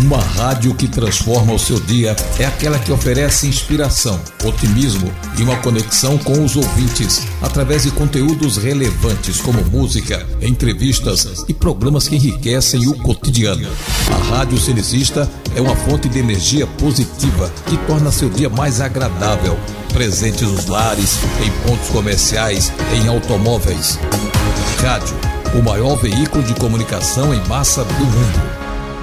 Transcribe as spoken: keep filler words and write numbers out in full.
Uma rádio que transforma o seu dia é aquela que oferece inspiração, otimismo e uma conexão com os ouvintes através de conteúdos relevantes como música, entrevistas e programas que enriquecem o cotidiano. A Rádio Cenicista é uma fonte de energia positiva que torna seu dia mais agradável, presente nos lares, em pontos comerciais, em automóveis. Rádio, o maior veículo de comunicação em massa do mundo.